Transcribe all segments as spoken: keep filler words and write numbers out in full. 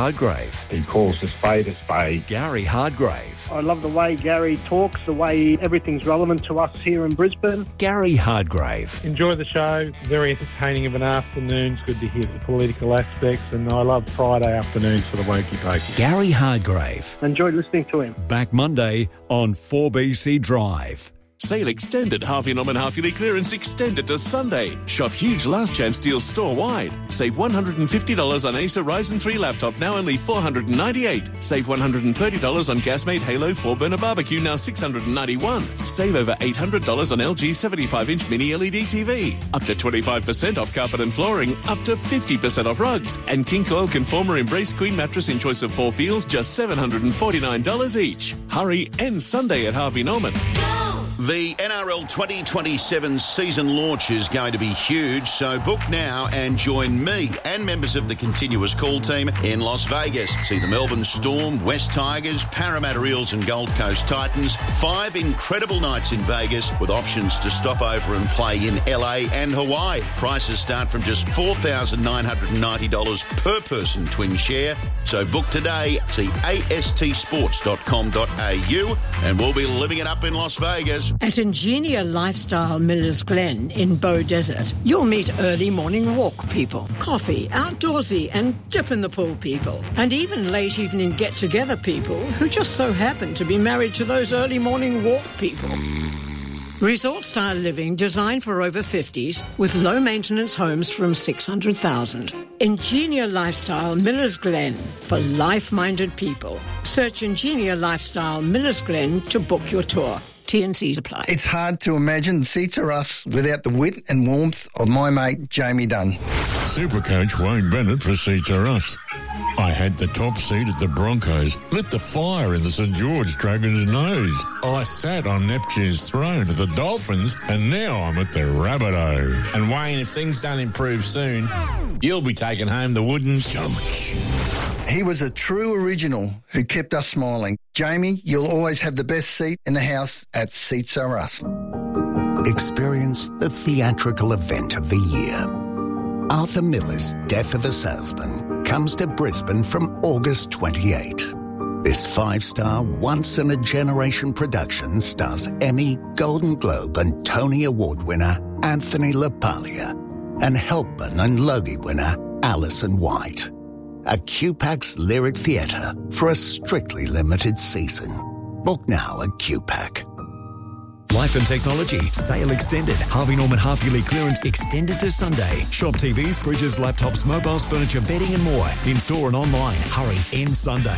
Hardgrave. He calls a spade a spade. Gary Hardgrave. I love the way Gary talks, the way everything's relevant to us here in Brisbane. Gary Hardgrave. Enjoy the show. Very entertaining of an afternoon. It's good to hear the political aspects, and I love Friday afternoons for the Wokey Pokey. Gary Hardgrave. Enjoyed listening to him. Back Monday on four B C Drive. Sale extended. Harvey Norman Half Yearly Clearance extended to Sunday. Shop huge last chance deals store-wide. Save one hundred fifty dollars on Acer Ryzen three laptop, now only four hundred ninety-eight dollars. Save one hundred thirty dollars on Gasmate Halo four burner barbecue, now six hundred ninety-one dollars. Save over eight hundred dollars on L G seventy-five inch mini L E D T V. Up to twenty-five percent off carpet and flooring. Up to fifty percent off rugs. And King Coil Conformer Embrace Queen mattress in choice of four feels, just seven hundred forty-nine dollars each. Hurry, end Sunday at Harvey Norman. The N R L twenty twenty-seven season launch is going to be huge, so book now and join me and members of the Continuous Call team in Las Vegas. See the Melbourne Storm, West Tigers, Parramatta Eels and Gold Coast Titans. Five incredible nights in Vegas with options to stop over and play in L A and Hawaii. Prices start from just four thousand nine hundred ninety dollars per person twin share. So book today. See A S T sports dot com dot A U and we'll be living it up in Las Vegas. At Ingenia Lifestyle Millers Glen in Bow Desert, you'll meet early morning walk people, coffee, outdoorsy and dip in the pool people, and even late evening get-together people who just so happen to be married to those early morning walk people. Resort-style living designed for over fifties with low-maintenance homes from six hundred thousand dollars. Ingenia Lifestyle Millers Glen for life-minded people. Search Ingenia Lifestyle Millers Glen to book your tour. T and C's apply. It's hard to imagine Seats Are Us without the wit and warmth of my mate Jamie Dunn. Supercoach Wayne Bennett for Seats Are Us. I had the top seat at the Broncos, lit the fire in the St George Dragons' nose. I sat on Neptune's throne at the Dolphins, and now I'm at the Rabbitoh. And Wayne, if things don't improve soon, you'll be taking home the wooden coach. He was a true original who kept us smiling. Jamie, you'll always have the best seat in the house at Seats Are Us. Experience the theatrical event of the year. Arthur Miller's Death of a Salesman comes to Brisbane from August twenty-eighth. This five-star, once-in-a-generation production stars Emmy, Golden Globe and Tony Award winner Anthony LaPaglia and Helpman and Logie winner Alison White. A Q PAC's Lyric Theatre for a strictly limited season. Book now at Q PAC. Life and Technology. Sale extended. Harvey Norman Half Yearly Clearance extended to Sunday. Shop T Vs, fridges, laptops, mobiles, furniture, bedding and more. In store and online. Hurry, end Sunday.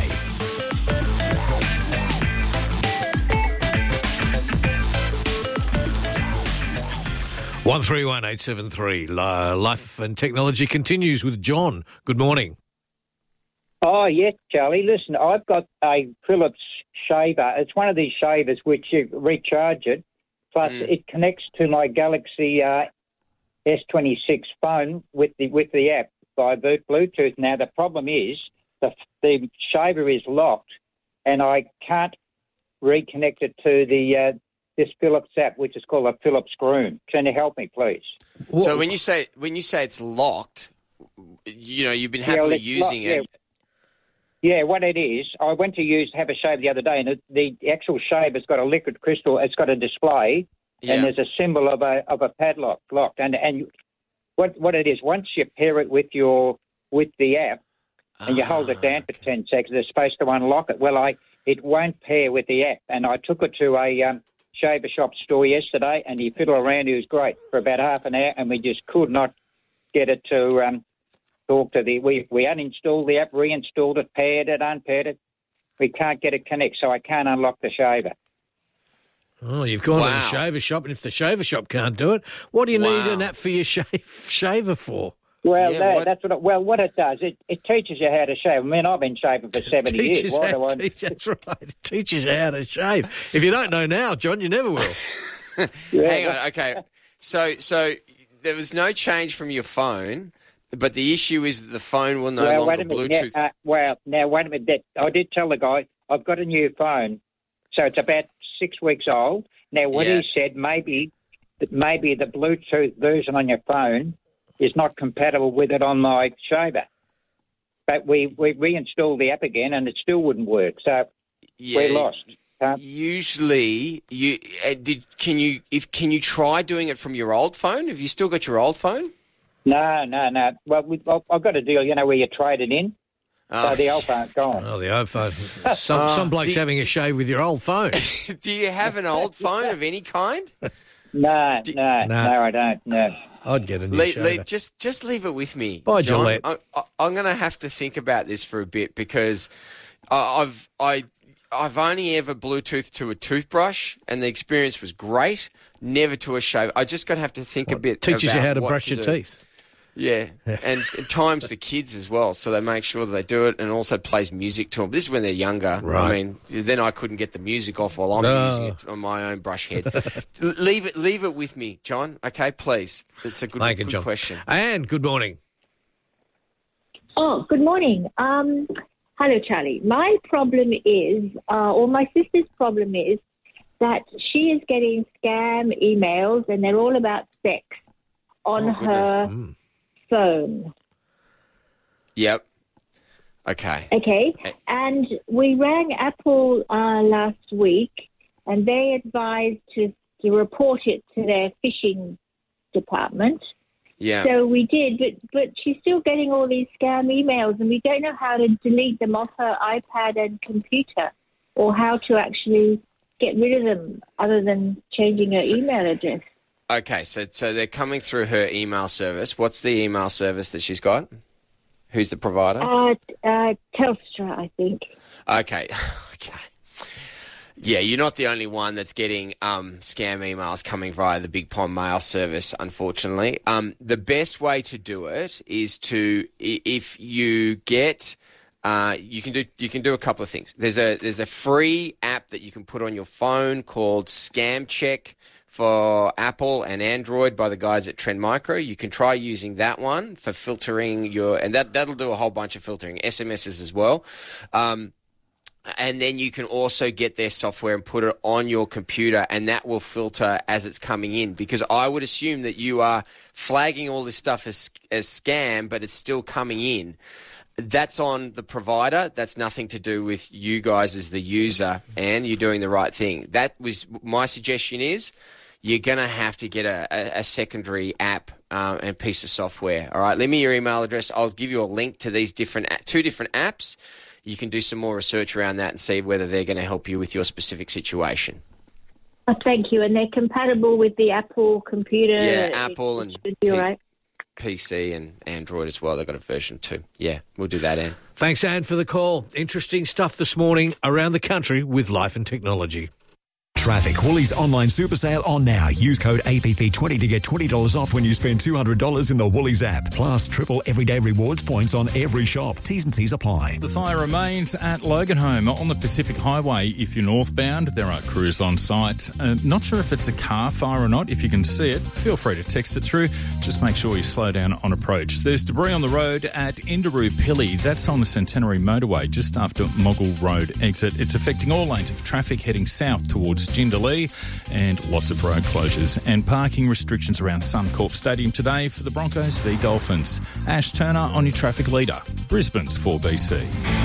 one three one eight seven three. Life and Technology continues with John. Good morning. Oh, yes, Charlie. Listen, I've got a Philips shaver. It's one of these shavers which you recharge it, plus mm. it connects to my Galaxy uh, S twenty-six phone with the with the app by Bluetooth. Now, the problem is the, the shaver is locked and I can't reconnect it to the uh, this Philips app, which is called a Philips Groom. Can you help me, please? So when you say when you say it's locked, you know, you've been happily yeah, using locked, it. Yeah. Yeah, what it is, I went to use have a shave the other day, and it, the actual shaver's got a liquid crystal. It's got a display, yeah. and there's a symbol of a of a padlock locked. And and you, what what it is, once you pair it with your with the app, and you hold it down for ten seconds, it's supposed to unlock it. Well, I it won't pair with the app, and I took it to a um, shaver shop store yesterday, and he fiddled around. He was great for about half an hour, and we just could not get it to. Um, Talk to the we we uninstalled the app, reinstalled it, paired it, unpaired it. We can't get it connect, so I can't unlock the shaver. Oh, you've gone wow. to the shaver shop, and if the shaver shop can't do it, what do you wow. need an app for your shave, shaver for? Well, yeah, that, what? that's what. It, well, what it does, it, it teaches you how to shave. I mean, I've been shaving for seventy years. Why do I? Teach, that's right. It teaches you how to shave. If you don't know now, John, you never will. yeah, Hang on, okay. So, so there was no change from your phone. But the issue is that the phone will no well, longer wait a Bluetooth. Now, uh, well, now, wait a minute. That, I did tell the guy, I've got a new phone, so it's about six weeks old. Now, what yeah. he said, maybe maybe the Bluetooth version on your phone is not compatible with it on my shaver. but we, we reinstalled the app again and it still wouldn't work. So Yeah. we're lost. Uh, Usually, you uh, did. Can you if can you try doing it from your old phone? Have you still got your old phone? no, no, no. Well, we, I've I've got a deal, you know, where you trade it in. Oh, so the old phone's gone. Oh, the old phone. Some, Oh, some bloke's do- having a shave with your old phone. Do you have an old phone of any kind? No, no, Nah. no, I don't. No. I'd get a new Le- shaver. le- just just leave it with me. Bye, John. Gillette. I, I, I'm going to have to think about this for a bit because I, I've I I've only ever Bluetooth to a toothbrush and the experience was great. Never to a shave. I just got to have to think a bit. Teaches you about how to what brush to your do. teeth. Yeah, and it times the kids as well, so they make sure that they do it, and also plays music to them. This is when they're younger. Right. I mean, then I couldn't get the music off while I'm No. using it on my own brush head. L- leave it, leave it with me, John. Okay, please. It's a good, Thank you, good John. question. And good morning. Oh, good morning. Um, hello, Charlie. My problem is, uh, or my sister's problem is, that she is getting scam emails, and they're all about sex on Oh, goodness. her Mm. phone. Yep. Okay. Okay, and we rang Apple uh, last week, and they advised to to report it to their phishing department. Yeah. So we did, but but she's still getting all these scam emails, and we don't know how to delete them off her iPad and computer, or how to actually get rid of them other than changing her email address. Okay, so so they're coming through her email service. What's the email service that she's got? Who's the provider? Uh, uh, Telstra, I think. Okay. Okay. Yeah, you're not the only one that's getting um, scam emails coming via the Big Pond mail service, unfortunately. Um, the best way to do it is to, i- if you get, uh, you can do you can do a couple of things. There's a there's a free app that you can put on your phone called Scam Check for Apple and Android by the guys at Trend Micro. You can try using that one for filtering your, and that that'll do a whole bunch of filtering, S M Ses as well. Um, And then you can also get their software and put it on your computer, and that will filter as it's coming in. Because I would assume that you are flagging all this stuff as as scam, but it's still coming in. That's on the provider. That's nothing to do with you guys as the user, and you're doing the right thing. That was my suggestion is you're going to have to get a, a, a secondary app um, and piece of software. All right, leave me your email address. I'll give you a link to these different two different apps. You can do some more research around that and see whether they're going to help you with your specific situation. Oh, thank you. And they're compatible with the Apple computer. Yeah, It- Apple it and should be all P- right. P C and Android as well. They've got a version too. Yeah, we'll do that, Anne. Thanks, Anne, for the call. Interesting stuff this morning around the country with Life and Technology. Traffic. Woolies online super sale on now. Use code A P P twenty to get twenty dollars off when you spend two hundred dollars in the Woolies app. Plus, triple everyday rewards points on every shop. T's and C's apply. The fire remains at Loganholme on the Pacific Highway. If you're northbound, there are crews on site. Uh, not sure if it's a car fire or not. If you can see it, feel free to text it through. Just make sure you slow down on approach. There's debris on the road at Indaroo-Pilly. That's on the Centenary Motorway, just after Moggle Road exit. It's affecting all lanes of traffic heading south towards Jindalee, and lots of road closures and parking restrictions around Suncorp Stadium today for the Broncos v Dolphins. Ash Turner on your traffic leader, Brisbane's four B C.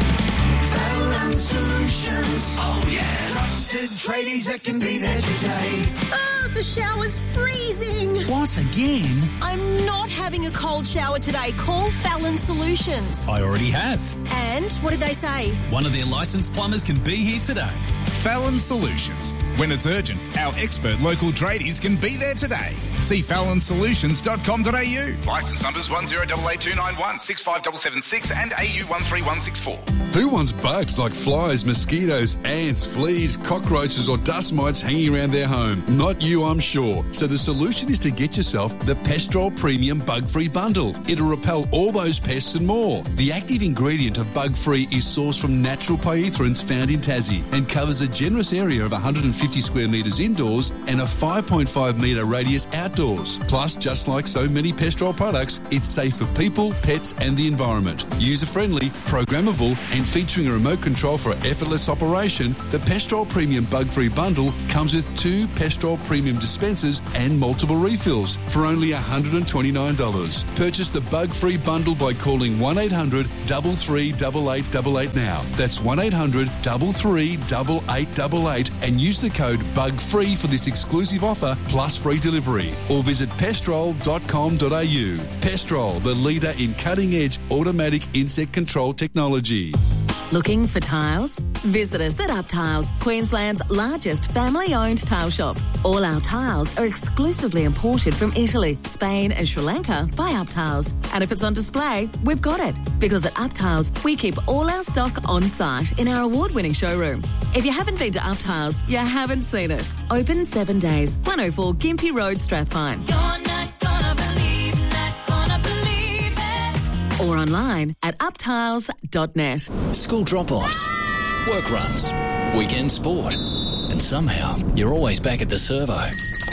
Fallon Solutions. Oh, yeah. Trusted tradies that can be there today. Oh, the shower's freezing. What, again? I'm not having a cold shower today. Call Fallon Solutions. I already have. And what did they say? One of their licensed plumbers can be here today. Fallon Solutions. When it's urgent, our expert local tradies can be there today. See fallon solutions dot com dot a u. Licence numbers one zero eight eight two nine one, six five seven seven six and A U one three one six four. Who wants bugs like flies, mosquitoes, ants, fleas, cockroaches or dust mites hanging around their home? Not you, I'm sure. So the solution is to get yourself the Pestrol Premium Bug-Free Bundle. It'll repel all those pests and more. The active ingredient of Bug-Free is sourced from natural pyrethroids found in Tassie and covers a generous area of one hundred fifty square metres indoors and a five point five metre radius outdoors. Plus, just like so many Pestrol products, it's safe for people, pets and the environment. User-friendly, programmable and featuring a remote control control for effortless operation, the Pestrol Premium Bug-Free Bundle comes with two Pestrol Premium dispensers and multiple refills for only one hundred twenty-nine dollars. Purchase the Bug-Free Bundle by calling one eight hundred three three eight eight eight eight now. That's one eight hundred three three eight eight eight eight and use the code BUGFREE for this exclusive offer plus free delivery. Or visit pestrol dot com dot a u. Pestrol, the leader in cutting-edge automatic insect control technology. Looking for tiles? Visit us at Up Tiles, Queensland's largest family-owned tile shop. All our tiles are exclusively imported from Italy, Spain and Sri Lanka by Up Tiles. And if it's on display, we've got it. Because at Up Tiles, we keep all our stock on site in our award-winning showroom. If you haven't been to Up Tiles, you haven't seen it. Open seven days, one oh four Gympie Road, Strathpine. Or online at up tiles dot net. School drop-offs, work runs, weekend sport, and somehow you're always back at the servo.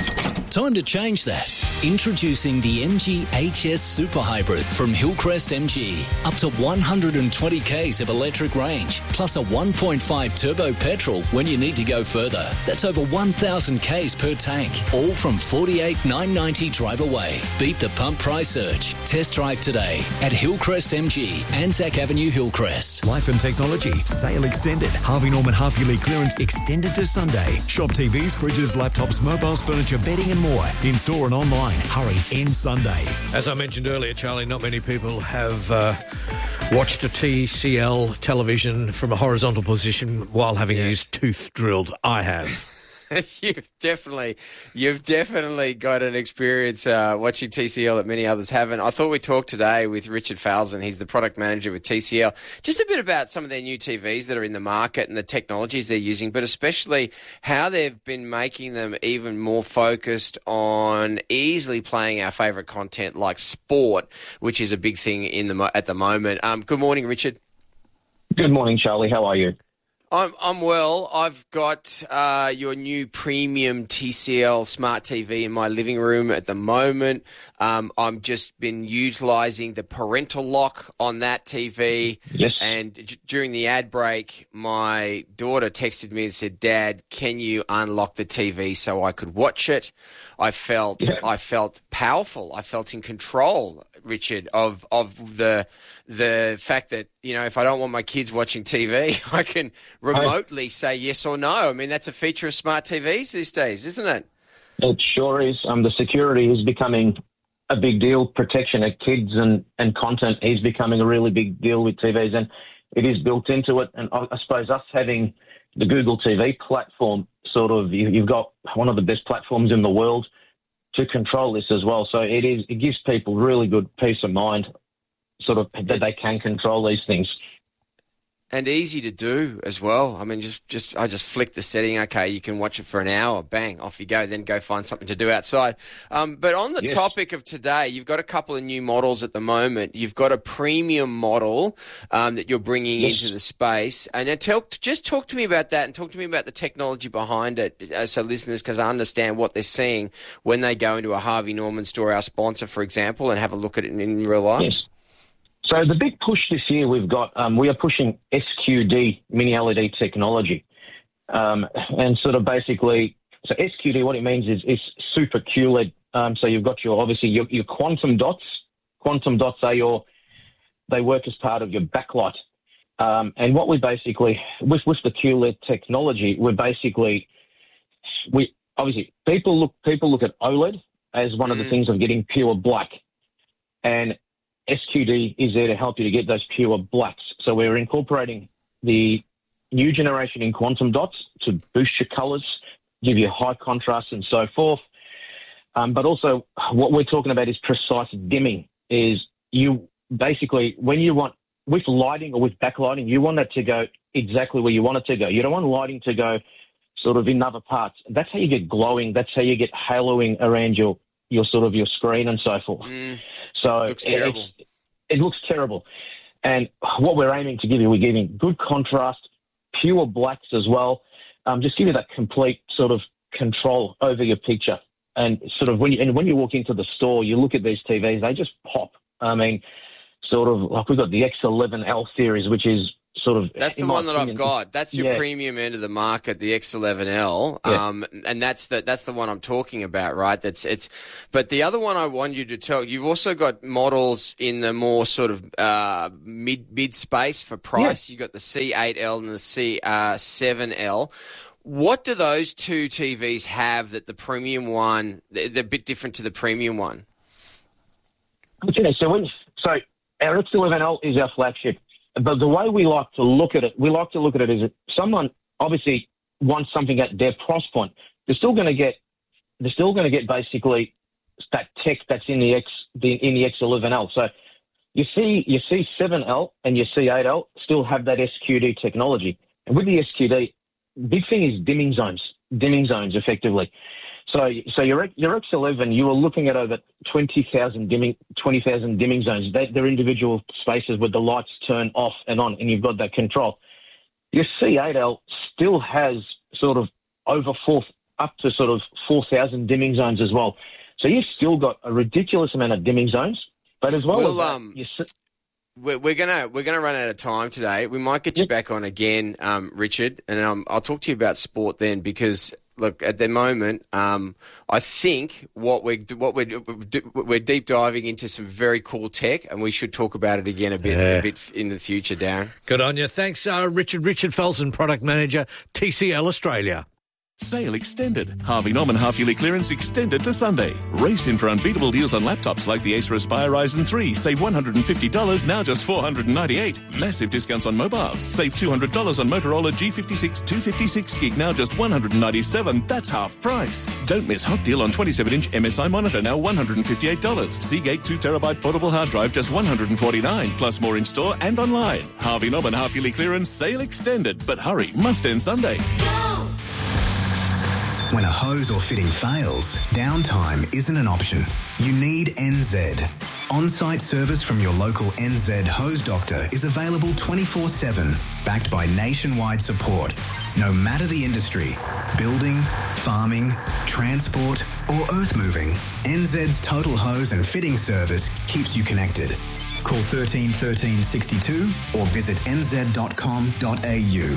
Time to change that. Introducing the M G H S Super Hybrid from Hillcrest M G. Up to one hundred twenty kays of electric range, plus a one point five turbo petrol when you need to go further. That's over one thousand kays per tank. All from forty-eight thousand nine hundred ninety drive away. Beat the pump price surge. Test drive today at Hillcrest M G, Anzac Avenue, Hillcrest. Life and Technology. Sale extended. Harvey Norman half-yearly clearance extended to Sunday. Shop T Vs, fridges, laptops, mobiles, furniture, bedding and more. In-store and online. Hurry, end Sunday. As I mentioned earlier, Charlie, not many people have uh, watched a T C L television from a horizontal position while having Yes. his tooth drilled. I have. You've definitely, you've definitely got an experience uh, watching T C L that many others haven't. I thought we'd talk today with Richard Falzon. He's the product manager with T C L. Just a bit about some of their new T Vs that are in the market and the technologies they're using, but especially how they've been making them even more focused on easily playing our favourite content like sport, which is a big thing in the mo- at the moment. Um, good morning, Richard. Good morning, Charlie. How are you? I'm I'm well. I've got uh, your new premium T C L smart T V in my living room at the moment. Um, I'm just been utilising the parental lock on that T V. Yes. And d- during the ad break, my daughter texted me and said, "Dad, can you unlock the T V so I could watch it?" I felt Yeah. I felt powerful. I felt in control, Richard, of of the the fact that, you know, if I don't want my kids watching T V, I can remotely say yes or no. I mean, that's a feature of smart T Vs these days, isn't it? It sure is. Um, the security is becoming a big deal. Protection of kids and, and content is becoming a really big deal with T Vs, and it is built into it. And I, I suppose us having the Google T V platform, sort of, you, you've got one of the best platforms in the world to control this as well. So it is. It gives people really good peace of mind, sort of, that It's- they can control these things. And easy to do as well. I mean, just, just I just flick the setting. Okay, you can watch it for an hour. Bang, off you go. Then go find something to do outside. Um, but on the Yes. topic of today, you've got a couple of new models at the moment. You've got a premium model um, that you're bringing Yes. into the space. And now tell, just talk to me about that, and talk to me about the technology behind it, uh, so listeners can understand what they're seeing when they go into a Harvey Norman store, our sponsor, for example, and have a look at it in, in real life. Yes. So the big push this year we've got, um, we are pushing S Q D mini L E D technology. Um, and sort of basically, so S Q D, what it means is, is super Q L E D. Um, so you've got your, obviously your, your quantum dots. Quantum dots are your, they work as part of your backlight. Um, and what we basically, with, with the Q L E D technology, we're basically, we, obviously people look, people look at OLED as one of the things of getting pure black. And S Q D is there to help you to get those pure blacks. So we're incorporating the new generation in quantum dots to boost your colours, give you high contrast and so forth. Um, but also what we're talking about is precise dimming, is you basically, when you want, with lighting or with backlighting, you want it to go exactly where you want it to go. You don't want lighting to go sort of in other parts. That's how you get glowing. That's how you get haloing around your, your sort of your screen and so forth. Mm. So Looks terrible. It's, it looks terrible. And what we're aiming to give you, we're giving good contrast, pure blacks as well. Um, just give you that complete sort of control over your picture. And sort of when you, and when you walk into the store, you look at these T Vs, they just pop. I mean, sort of like we've got the X eleven L series, which is sort of. That's the in my one that opinion, I've got. That's your yeah. premium end of the market, the X eleven L, Yeah. um, and that's the that's the one I'm talking about, right? That's it's. But the other one I want you to tell, you've also got models in the more sort of uh, mid mid space for price. Yeah. You've got the C eight L and the C seven L. What do those two T Vs have that the premium one? They're, they're a bit different to the premium one. Okay, so when so our X eleven L is our flagship, but the way we like to look at it, we like to look at it as if someone obviously wants something at their price point. They're still going to get, they're still going to get basically that tech that's in the X the, in the X eleven L. So you see, your C seven L and your C eight L still have that S Q D technology, and with the S Q D, big thing is dimming zones, dimming zones effectively. So, so your your X eleven, you were looking at over twenty thousand dimming, twenty thousand dimming zones. They, they're individual spaces where the lights turn off and on, and you've got that control. Your C eight L still has sort of over four, up to sort of four thousand dimming zones as well. So you've still got a ridiculous amount of dimming zones, but as well Well, as that, um, you s- We're, we're gonna we're gonna run out of time today. We might get you back on again, um, Richard, and um, I'll talk to you about sport then. Because look, at the moment, um, I think what we what we're we're deep diving into some very cool tech, and we should talk about it again a bit Yeah. a bit in the future, Darren. Good on you. Thanks, uh, Richard. Richard Felsen, Product Manager, T C L Australia. Sale extended. Harvey Norman half-yearly clearance extended to Sunday. Race in for unbeatable deals on laptops like the Acer Aspire Ryzen three. Save one hundred fifty dollars, now just four hundred ninety-eight dollars. Massive discounts on mobiles. Save two hundred dollars on Motorola G fifty-six two fifty-six gig, now just one hundred ninety-seven dollars. That's half price. Don't miss hot deal on twenty-seven inch M S I monitor, now one hundred fifty-eight dollars. Seagate two terabyte portable hard drive, just one hundred forty-nine dollars. Plus more in store and online. Harvey Norman half-yearly clearance, sale extended. But hurry, must end Sunday. When a hose or fitting fails, downtime isn't an option. You need N Z. On-site service from your local N Z hose doctor is available twenty-four seven, backed by nationwide support. No matter the industry, building, farming, transport or earth moving, N Z's total hose and fitting service keeps you connected. Call thirteen thirteen sixty-two or visit n z dot com dot a u.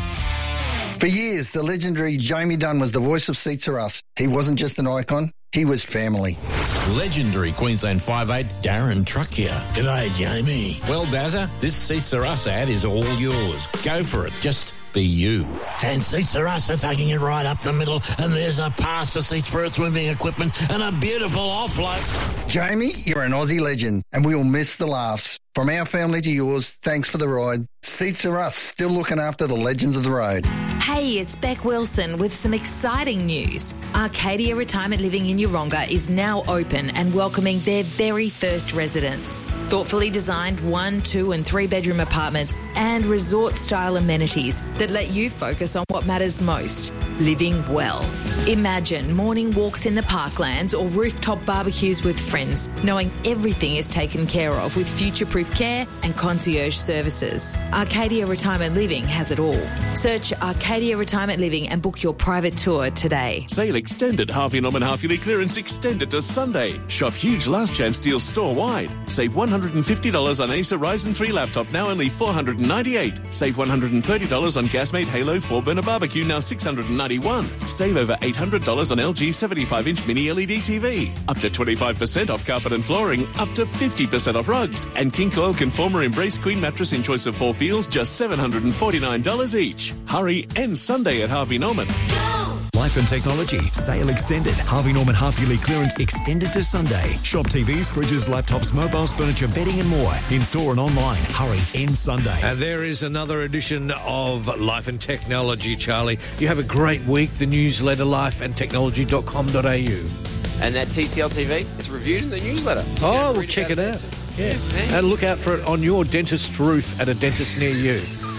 For years, the legendary Jamie Dunn was the voice of Seats Are Us. He wasn't just an icon, he was family. Legendary Queensland five eight Darren Truck here. G'day, Jamie. Well, Dazza, this Seats Are Us ad is all yours. Go for it. Just be you. And Seats Are Us are taking it right up the middle, and there's a pass to seats for earth-moving equipment and a beautiful offload. Jamie, you're an Aussie legend, and we will miss the laughs. From our family to yours, thanks for the ride. Seats Are Us, still looking after the legends of the road. Hey, it's Beck Wilson with some exciting news. Arcadia Retirement Living in Yeronga is now open and welcoming their very first residents. Thoughtfully designed one, two and three bedroom apartments and resort-style amenities that let you focus on what matters most, living well. Imagine morning walks in the parklands or rooftop barbecues with friends, knowing everything is taken care of with future-proof care and concierge services. Arcadia Retirement Living has it all. Search Arcadia Retirement Living and book your private tour today. Sale extended. Harvey Norman half-yearly clearance extended to Sunday. Shop huge last chance deals store-wide. Save one hundred fifty dollars on Acer Ryzen three laptop, now only four hundred ninety-eight dollars. Save one hundred thirty dollars on Gasmate Halo four burner barbecue, now six hundred ninety-one dollars. Save over eight hundred dollars on L G seventy-five inch mini L E D T V. Up to twenty-five percent off carpet and flooring. Up to fifty percent off rugs. And King Coil Conformer Embrace Queen mattress in choice of four feels, just seven hundred forty-nine dollars each. Hurry, end Sunday at Harvey Norman. Life and technology. Sale extended. Harvey Norman half-yearly clearance extended to Sunday. Shop T Vs, fridges, laptops, mobiles, furniture, bedding and more. In-store and online. Hurry, end Sunday. And there is another edition of Life and Technology, Charlie. You have a great week. The newsletter, life and technology dot com dot a u. And that T C L T V, it's reviewed in the newsletter. Oh, we'll check it out. Yeah. And look out for it on your dentist's roof at a dentist near you.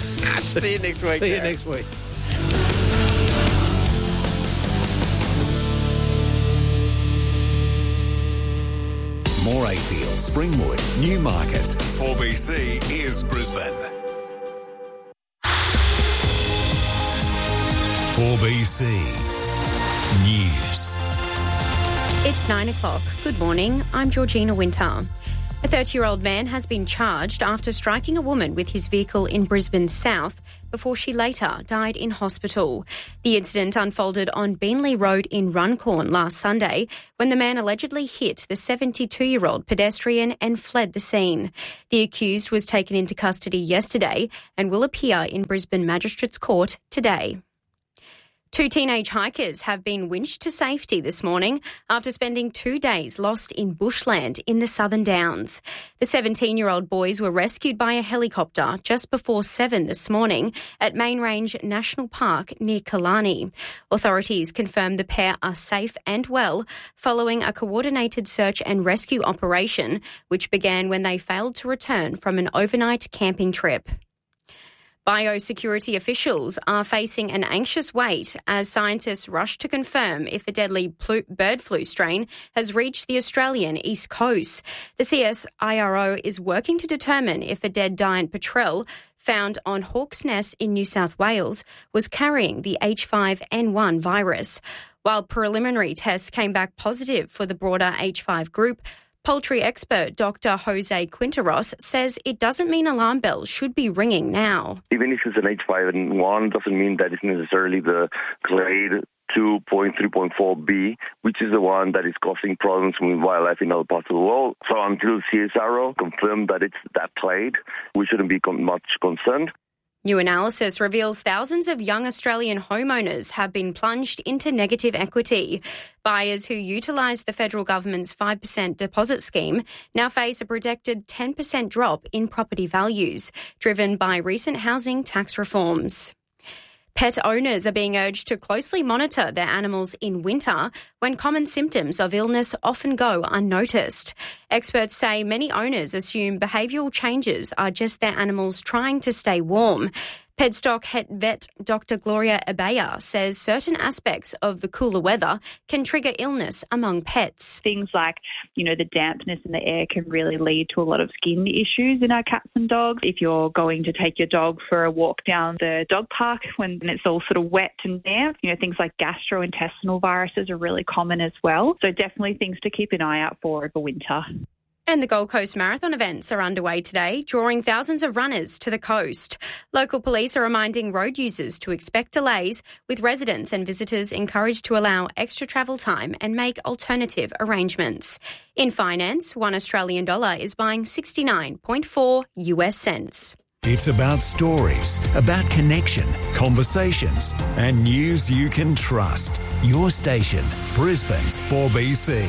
See you next week. See you Darren. next week. Morayfield, Springwood, Newmarket. four B C is Brisbane. four B C News. It's nine o'clock. Good morning. I'm Georgina Winter. A thirty-year-old man has been charged after striking a woman with his vehicle in Brisbane South before she later died in hospital. The incident unfolded on Beanley Road in Runcorn last Sunday when the man allegedly hit the seventy-two-year-old pedestrian and fled the scene. The accused was taken into custody yesterday and will appear in Brisbane Magistrates Court today. Two teenage hikers have been winched to safety this morning after spending two days lost in bushland in the Southern Downs. The seventeen-year-old boys were rescued by a helicopter just before seven this morning at Main Range National Park near Killarney. Authorities confirmed the pair are safe and well following a coordinated search and rescue operation which began when they failed to return from an overnight camping trip. Biosecurity officials are facing an anxious wait as scientists rush to confirm if a deadly pl- bird flu strain has reached the Australian east coast. The C S I R O is working to determine if a dead giant petrel found on Hawk's Nest in New South Wales was carrying the H five N one virus. While preliminary tests came back positive for the broader H five group, poultry expert Doctor Jose Quinteros says it doesn't mean alarm bells should be ringing now. Even if it's an H five N one, doesn't mean that it's necessarily the clade two point three point four B, which is the one that is causing problems with wildlife in other parts of the world. So until C S I R O confirms that it's that clade, we shouldn't be con- much concerned. New analysis reveals thousands of young Australian homeowners have been plunged into negative equity. Buyers who utilised the federal government's five percent deposit scheme now face a projected ten percent drop in property values, driven by recent housing tax reforms. Pet owners are being urged to closely monitor their animals in winter when common symptoms of illness often go unnoticed. Experts say many owners assume behavioural changes are just their animals trying to stay warm. Petstock head vet Doctor Gloria Abaya says certain aspects of the cooler weather can trigger illness among pets. Things like, you know, the dampness in the air can really lead to a lot of skin issues in our cats and dogs. If you're going to take your dog for a walk down the dog park when it's all sort of wet and damp, you know, things like gastrointestinal viruses are really common as well. So definitely things to keep an eye out for over winter. And the Gold Coast Marathon events are underway today, drawing thousands of runners to the coast. Local police are reminding road users to expect delays, with residents and visitors encouraged to allow extra travel time and make alternative arrangements. In finance, one Australian dollar is buying sixty-nine point four U S cents. It's about stories, about connection, conversations, and news you can trust. Your station, Brisbane's four B C.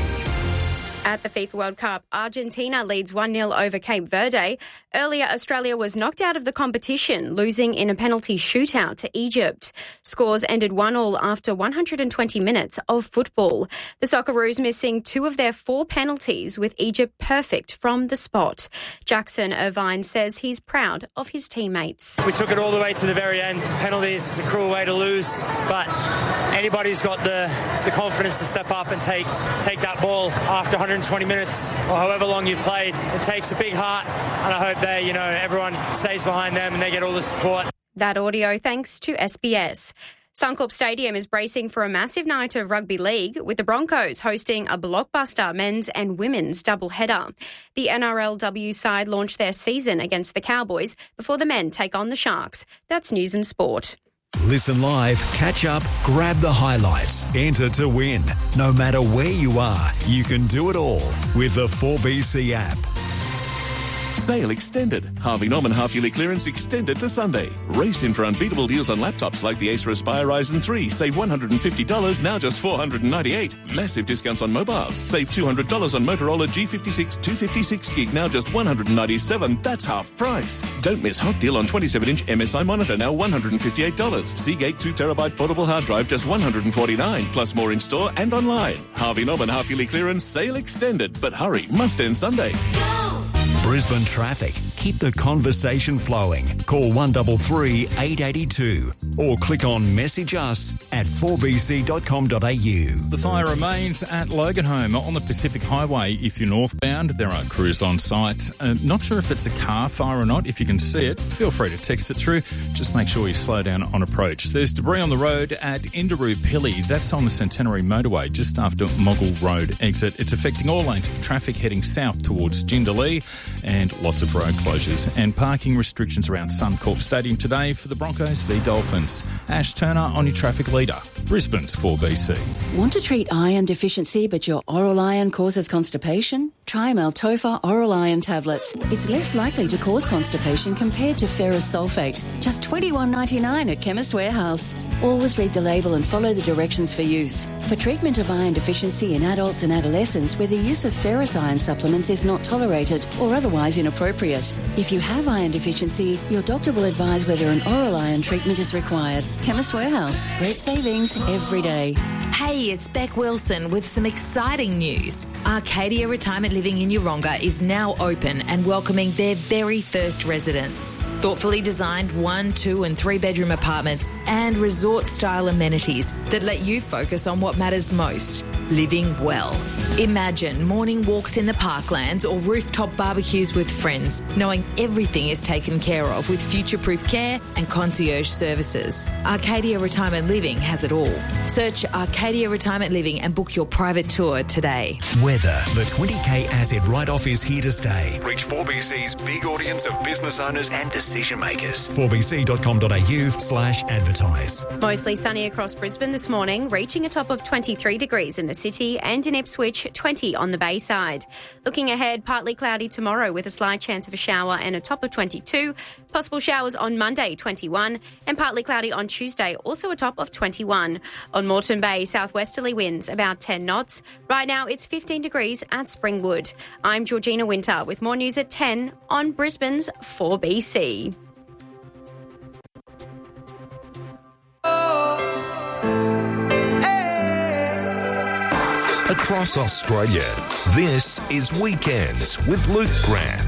At the FIFA World Cup, Argentina leads one nil over Cape Verde. Earlier, Australia was knocked out of the competition, losing in a penalty shootout to Egypt. Scores ended one all after one hundred twenty minutes of football. The Socceroos missing two of their four penalties, with Egypt perfect from the spot. Jackson Irvine says he's proud of his teammates. We took it all the way to the very end. Penalties is a cruel way to lose, but anybody who's got the, the confidence to step up and take take that ball after one hundred twenty minutes or however long you've played, it takes a big heart, and I hope they, you know, everyone stays behind them and they get all the support. That audio thanks to S B S. Suncorp Stadium is bracing for a massive night of rugby league, with the Broncos hosting a blockbuster men's and women's doubleheader. The N R L W side launched their season against the Cowboys before the men take on the Sharks. That's news and sport. Listen live, catch up, grab the highlights, enter to win. No matter where you are, you can do it all with the four B C app. Sale extended. Harvey Norman half-yearly clearance extended to Sunday. Race in for unbeatable deals on laptops like the Acer Aspire Ryzen three. Save one hundred fifty dollars, now just four hundred ninety-eight dollars. Massive discounts on mobiles. Save two hundred dollars on Motorola G fifty-six two fifty-six gig, now just one hundred ninety-seven dollars. That's half price. Don't miss hot deal on twenty-seven inch M S I monitor, now one hundred fifty-eight dollars. Seagate two terabyte portable hard drive, just one hundred forty-nine dollars. Plus more in store and online. Harvey Norman half-yearly clearance, sale extended. But hurry, must end Sunday. Brisbane traffic. keep the conversation flowing. Call one three three, eight eight two or click on message us at four b c dot com dot a u. The fire remains at Loganholme on the Pacific Highway. If you're northbound, there are crews on site. Uh, not sure if it's a car fire or not. If you can see it, feel free to text it through. Just make sure you slow down on approach. There's debris on the road at Indaroo-Pilly. That's on the Centenary Motorway, just after Moggle Road exit. It's affecting all lanes of traffic heading south towards Jindalee, and lots of road closures and parking restrictions around Suncorp Stadium today for the Broncos v Dolphins. Ash Turner on your traffic leader. Brisbane's four B C. Want to treat iron deficiency but your oral iron causes constipation? Try Maltopha Oral Iron Tablets. It's less likely to cause constipation compared to ferrous sulfate. Just twenty-one ninety-nine at Chemist Warehouse. Always read the label and follow the directions for use. For treatment of iron deficiency in adults and adolescents where the use of ferrous iron supplements is not tolerated or otherwise inappropriate. If you have iron deficiency, your doctor will advise whether an oral iron treatment is required. Chemist Warehouse. Great savings every day. Hey, it's Beck Wilson with some exciting news. Arcadia Retirement Living in Yeronga is now open and welcoming their very first residents. Thoughtfully designed one, two and three bedroom apartments and resort style amenities that let you focus on what matters most, living well. Imagine morning walks in the parklands or rooftop barbecues with friends, knowing everything is taken care of with future-proof care and concierge services. Arcadia Retirement Living has it all. Search Arcadia Retirement Living and book your private tour today. Weather. The twenty k asset write-off is here to stay. Reach four B C's big audience of business owners and decision makers. four b c dot com dot a u slash advertise. Mostly sunny across Brisbane this morning, reaching a top of twenty-three degrees in the city and in Ipswich, twenty on the Bayside. Looking ahead, partly cloudy tomorrow with a slight chance of a shower and a top of twenty-two. Possible showers on Monday, twenty-one, and partly cloudy on Tuesday, also a top of twenty-one. On Moreton Bay, southwesterly winds about ten knots. Right now, it's fifteen degrees at Springwood. I'm Georgina Winter with more news at ten on Brisbane's four B C. Across Australia, this is Weekends with Luke Grant.